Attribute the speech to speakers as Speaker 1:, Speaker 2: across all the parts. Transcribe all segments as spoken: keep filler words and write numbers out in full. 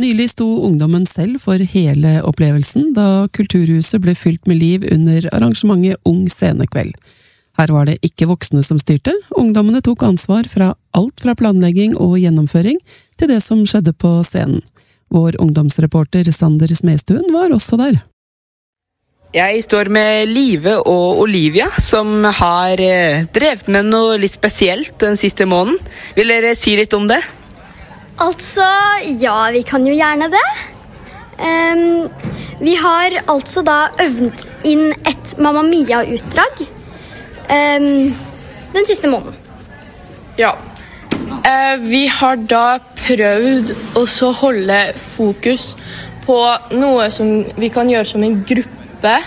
Speaker 1: Nylig sto ungdommen selv for hele opplevelsen da Kulturhuset ble fylt med liv under arrangementet Ung Scenekveld. Her var det ikke voksne som styrte, ungdommene tok ansvar fra alt fra planlegging og gjennomføring til det som skjedde på scenen. Vår ungdomsreporter Sander Smestuen var også der.
Speaker 2: Jeg står med Live og Olivia, som har drevet med noe litt spesielt den siste måneden. Vil dere si litt om det?
Speaker 3: Altså, ja, vi kan jo gjerne det. Um, vi har altså da øvd inn et Mamma Mia-utdrag um, den siste måneden.
Speaker 4: Ja, uh, vi har da prøvd å så holde fokus på noe som vi kan gjøre som en gruppe,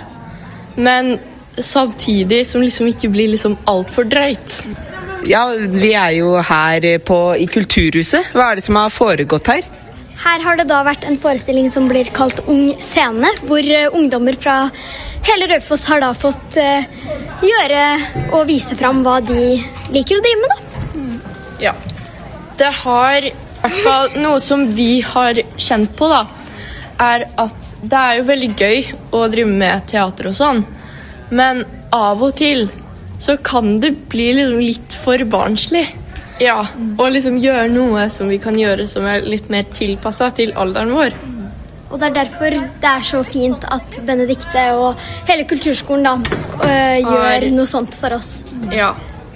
Speaker 4: men samtidig som liksom ikke blir liksom alt for drøyt.
Speaker 2: Ja, vi er jo her på, i Kulturhuset. Hva er det som har foregått her?
Speaker 3: Her har det da vært en forestilling som blir kalt Ung Scene, hvor uh, ungdommer fra hele Raufoss har da fått uh, gjøre og vise fram hva de liker å drive med da.
Speaker 4: Ja, det har i hvert fall noe som vi har kjent på da, er at det er jo veldig gøy å drive med teater og sånn, men av og til så kan det bli liksom litt for barnslig. Ja, og liksom gjøre noe som vi kan gjøre som er litt mer tilpasset til alderen vår.
Speaker 3: Og det er derfor det er så fint at Benedikte og hele kulturskolen da øh, gjør noe sånt for oss.
Speaker 4: Ja.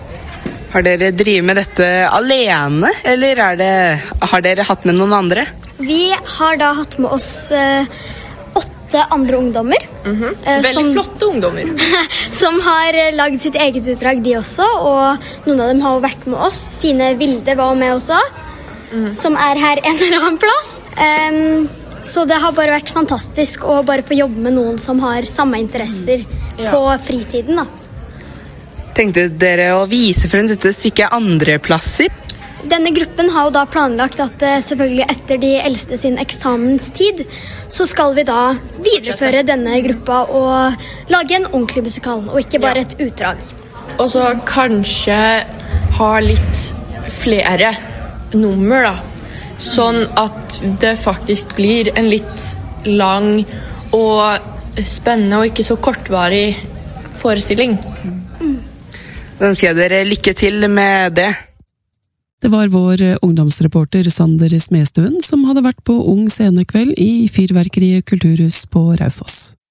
Speaker 2: Har dere drivet med dette alene, eller er det, har dere hatt med noen andre?
Speaker 3: Vi har da hatt med oss øh, andre ungdommer.
Speaker 4: Mm-hmm. Veldig
Speaker 3: som,
Speaker 4: flotte ungdommer.
Speaker 3: Som har lagd sitt eget utdrag, de også, og noen av dem har vært med oss. Fine Vilde var med også, mm. som er her en eller annen plass. Um, så det har bare vært fantastisk å bare få jobbe med noen som har samme interesser mm. ja. På fritiden. Da.
Speaker 2: Tenkte dere å vise frem dette stykket andre plasser?
Speaker 3: Denne gruppen har jo da planlagt at selvfølgelig etter de eldste sin eksamenstid, så skal vi da videreføre denne gruppa og lage en ordentlig musikal, og ikke bare et utdrag.
Speaker 4: Og så kanskje ha litt flere nummer da, sånn at det faktisk blir en litt lang og spennende og ikke så kortvarig forestilling.
Speaker 2: Mm. Da ønsker jeg dere lykke til med det.
Speaker 1: Det var vår ungdomsreporter Sander Smestuen som hadde vært på Ung Scenekveld i Fyrverkeriet Kulturhus på Raufoss.